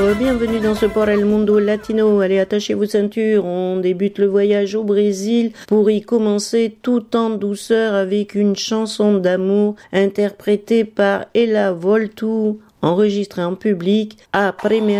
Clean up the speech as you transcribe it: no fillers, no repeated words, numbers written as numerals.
Bienvenue dans ce Por el Mundo Latino. Allez, attachez vos ceintures. On débute le voyage au Brésil pour y commencer tout en douceur avec une chanson d'amour interprétée par Ella Voltu, enregistrée en public à Première